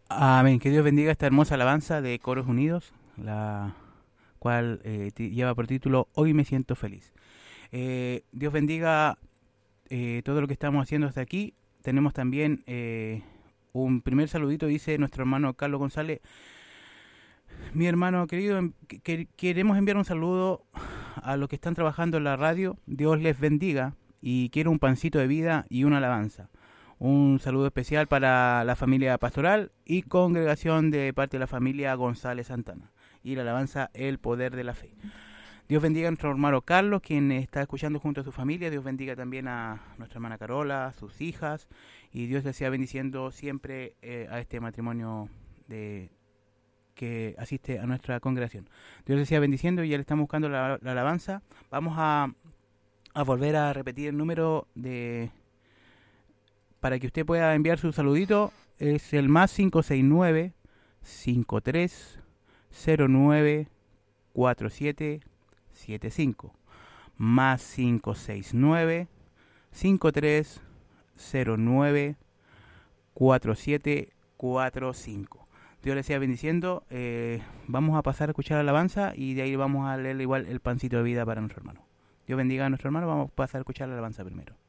Amén. Que Dios bendiga esta hermosa alabanza de Coros Unidos, la cual lleva por título Hoy me siento feliz. Dios bendiga todo lo que estamos haciendo hasta aquí. Tenemos también un primer saludito, dice nuestro hermano Carlos González. Mi hermano querido, queremos enviar un saludo a los que están trabajando en la radio. Dios les bendiga y quiero un pancito de vida y una alabanza. Un saludo especial para la familia pastoral y congregación de parte de la familia González Santana. Y la alabanza El Poder de la Fe. Dios bendiga a nuestro hermano Carlos, quien está escuchando junto a su familia. Dios bendiga también a nuestra hermana Carola, a sus hijas. Y Dios les siga bendiciendo siempre a este matrimonio de que asiste a nuestra congregación. Dios les siga bendiciendo y ya le estamos buscando la alabanza. Vamos a volver a repetir el número de para que usted pueda enviar su saludito. Es el más 569 53 09 4775 más 569 53 09 4745. Dios les siga bendiciendo. Vamos a pasar a escuchar la alabanza y de ahí vamos a leer igual el pancito de vida para nuestro hermano. Dios bendiga a nuestro hermano. Vamos a pasar a escuchar la alabanza primero.